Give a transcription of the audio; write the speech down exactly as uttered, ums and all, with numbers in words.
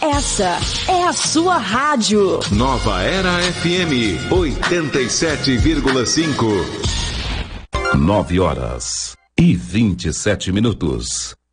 Essa é a sua rádio. Nova Era F M, oitenta e sete vírgula cinco. Nove horas e vinte e sete minutos.